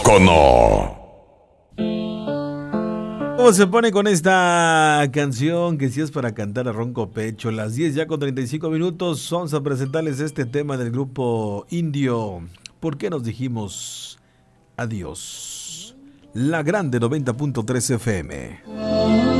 Socono. ¿Cómo se pone con esta canción que si es para cantar a ronco pecho? Las 10 ya con 35 minutos. Vamos a presentarles este tema del grupo Indio. ¿Por qué nos dijimos adiós? La Grande 90.3 FM.